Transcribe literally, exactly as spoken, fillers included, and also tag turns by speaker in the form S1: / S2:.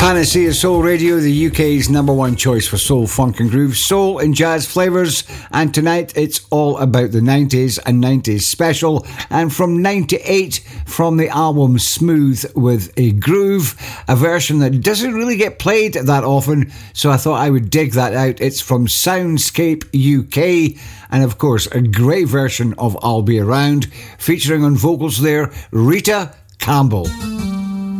S1: Panacea Soul Radio, the U K's number one choice for soul, funk and groove, soul and jazz flavours. And tonight it's all about the nineties and nineties special. And from ninety-eight, from the album Smooth with a Groove, a version that doesn't really get played that often, so I thought I would dig that out. It's from Soundscape U K, and of course a great version of I'll Be Around, featuring on vocals there Rita Campbell.